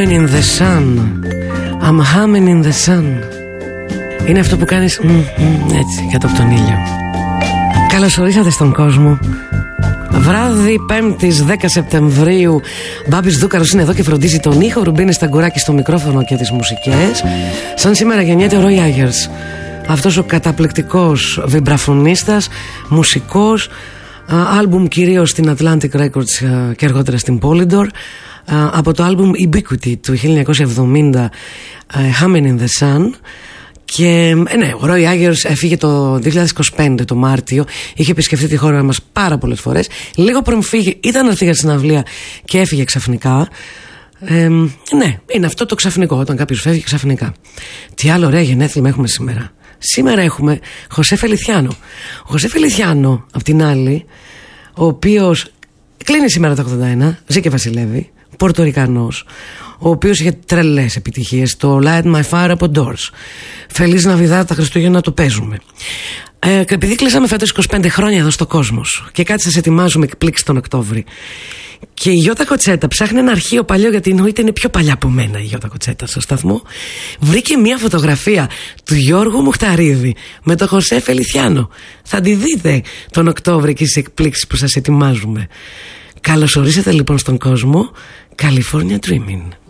humming in the sun. I'm humming in the sun. Είναι αυτό που κάνεις έτσι κάτω από τον ήλιο. Καλώς ορίσατε στον κόσμο. Βράδυ 5ης 10 Σεπτεμβρίου. Μπάμπης Δούκαρος είναι εδώ και φροντίζει τον ήχο. Ρουμπίνης Ταγκουράκης στο μικρόφωνο και τις μουσικές. Σαν σήμερα γεννιέται ο Roy Ayers, αυτός ο καταπληκτικός βιμπραφωνίστας, μουσικός. Άλμπουμ κυρίως στην Atlantic Records και αργότερα στην Polydor. Από το άλμπουμ Ubiquity του 1970, Humming in the Sun. Και ναι, ο Roy Ayers έφυγε το 2025 το Μάρτιο. Είχε επισκεφτεί τη χώρα μας πάρα πολλές φορές. Λίγο πριν φύγει ήταν να έρθει για συναυλία και έφυγε ξαφνικά. Ναι, είναι αυτό το ξαφνικό, όταν κάποιος φεύγει ξαφνικά. Τι άλλο ωραία γενέθλια έχουμε σήμερα. Σήμερα έχουμε Χωσέ Φελιθιάνο. Ο Χωσέ Φελιθιάνο, απ' την άλλη, ο οποίος κλείνει σήμερα το 81, ζει και βασιλεύει, Πορτορικανός, ο οποίος είχε τρελές επιτυχίες. Το Light My Fire από Doors, Feliz Navidad, τα Χριστούγεννα το παίζουμε. Και επειδή κλείσαμε φέτος 25 χρόνια εδώ στο Κόσμος και κάτι σας ετοιμάζουμε εκπλήξει τον Οκτώβρη, και η Γιώτα Κοτσέτα ψάχνει ένα αρχείο παλιό, γιατί εννοείται είναι πιο παλιά από μένα η Γιώτα Κοτσέτα στο σταθμό, βρήκε μια φωτογραφία του Γιώργου Μουχταρίδη με τον Χωσέ Φελιθιάνο. Θα τη δείτε τον Οκτώβρη και στις εκπλήξεις που σας ετοιμάζουμε. Καλώς ορίσατε λοιπόν στον κόσμο. California Dreaming.